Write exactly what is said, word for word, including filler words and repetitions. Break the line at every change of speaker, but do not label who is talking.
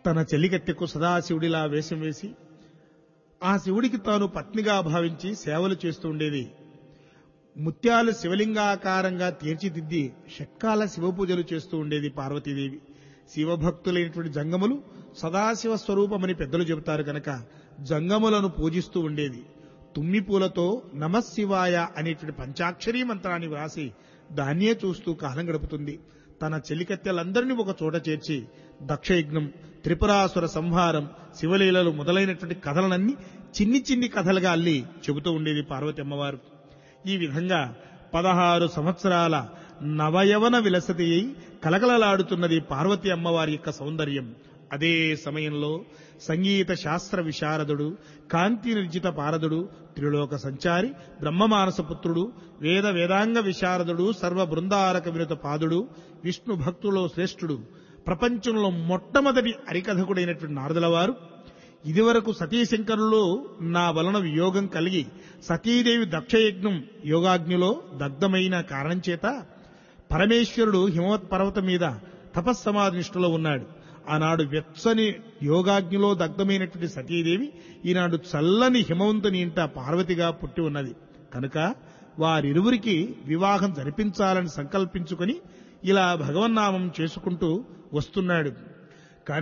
తన చెలికత్తెకు సదాశివుడిలా వేషం వేసి ఆ శివుడికి తాను పత్నిగా భావించి సేవలు చేస్తూ ఉండేది. ముత్యాలు శివలింగాకారంగా తీర్చిదిద్ది షట్కాల శివ పూజలు చేస్తూ ఉండేది పార్వతీదేవి. శివభక్తులైనటువంటి జంగములు సదాశివ స్వరూపమని పెద్దలు చెబుతారు కనుక జంగములను పూజిస్తూ ఉండేది. తుమ్మి పూలతో నమశివాయ అనేటువంటి పంచాక్షరీ మంత్రాన్ని వ్రాసి దాన్నే చూస్తూ కాలం గడుపుతుంది. తన చెలికత్తెలందరినీ ఒక చోట చేర్చి దక్షయజ్ఞం, త్రిపురాసుర సంహారం, శివలీలలు మొదలైనటువంటి కథలనన్నీ చిన్ని చిన్ని కథలుగా అల్లి చెబుతూ ఉండేది పార్వతి అమ్మవారు. ఈ విధంగా పదహారు సంవత్సరాల నవయవన విలసతి అయి కలకలలాడుతున్నది పార్వతి అమ్మవారి యొక్క సౌందర్యం. అదే సమయంలో సంగీత శాస్త్ర విశారదుడు, కాంతి నిర్జిత పారదుడు, త్రిలోక సంచారి, బ్రహ్మమానస పుత్రుడు, వేద వేదాంగ విశారదుడు, సర్వ బృందారక వినుత పాదుడు, విష్ణు భక్తులో శ్రేష్ఠుడు, ప్రపంచంలో మొట్టమొదటి హరికథకుడైనటువంటి నారదుల వారు ఇదివరకు సతీశంకరులో నా వలన వియోగం కలిగి సతీదేవి దక్షయజ్ఞం యోగాగ్నిలో దగ్ధమైన కారణం చేత పరమేశ్వరుడు హిమవత్ పర్వతం మీద తపస్సమాధి నిష్ఠలో ఉన్నాడు. ఆనాడు వెచ్చని యోగాగ్నిలో దగ్ధమైనటువంటి సతీదేవి ఈనాడు చల్లని హిమవంతుని ఇంట పార్వతిగా పుట్టి ఉన్నది కనుక వారిరువురికి వివాహం జరిపించాలని సంకల్పించుకొని ఇలా భగవన్నామం చేసుకుంటూ వస్తున్నాడు.